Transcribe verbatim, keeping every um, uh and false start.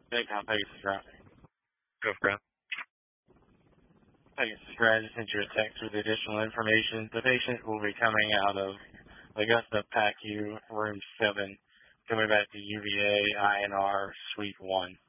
Big complex is right. Go for it. Thanks, Brad. I sent you a text with additional information. The patient will be coming out of Augusta PACU, room seven, coming back to U V A I N R Suite one.